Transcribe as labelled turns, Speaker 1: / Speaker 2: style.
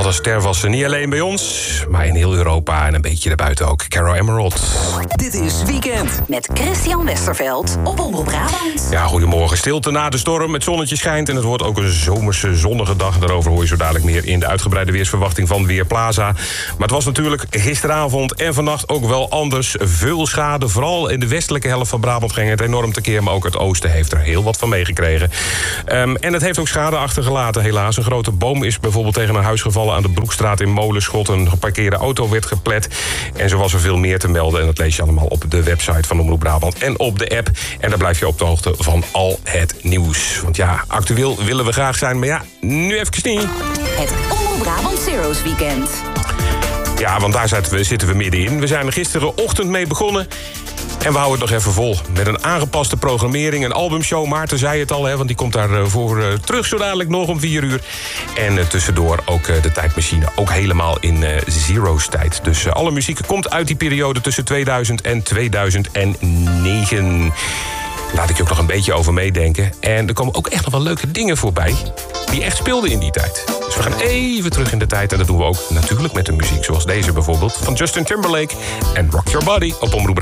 Speaker 1: Wat een ster was ze niet alleen bij ons, maar in heel Europa en een beetje daarbuiten ook. Caro Emerald.
Speaker 2: Dit is Weekend.
Speaker 3: Met Christian Westerveld op Omroep Brabant.
Speaker 1: Ja, goedemorgen. Stilte na de storm. Het zonnetje schijnt en het wordt ook een zomerse zonnige dag. Daarover hoor je zo dadelijk meer in de uitgebreide weersverwachting van Weerplaza. Maar het was natuurlijk gisteravond en vannacht ook wel anders. Veel schade, vooral in de westelijke helft van Brabant ging het enorm tekeer. Maar ook het oosten heeft er heel wat van meegekregen. En het heeft ook schade achtergelaten, helaas. Een grote boom is bijvoorbeeld tegen een huis gevallen aan de Broekstraat in Molenschot. Een geparkeerde auto werd geplet. En zo was er veel meer te melden. En dat lees je allemaal op de website van Omroep Brabant en op de app. En daar blijf je op de hoogte van al het nieuws. Want ja, actueel willen we graag zijn, maar ja, nu even niet.
Speaker 3: Het Omroep Brabant Zero's Weekend.
Speaker 1: Ja, want daar zitten we middenin. We zijn er gisterenochtend mee begonnen. En we houden het nog even vol. Met een aangepaste programmering, een albumshow. Maarten zei het al, want die komt daarvoor terug zo dadelijk nog om 4 uur. En tussendoor ook de tijdmachine. Ook helemaal in Zero's tijd. Dus alle muziek komt uit die periode tussen 2000 en 2009. Laat ik je ook nog een beetje over meedenken. En er komen ook echt nog wel leuke dingen voorbij die echt speelden in die tijd. Dus we gaan even terug in de tijd. En dat doen we ook natuurlijk met de muziek. Zoals deze bijvoorbeeld van Justin Timberlake en Rock Your Body op Omroep Brabant.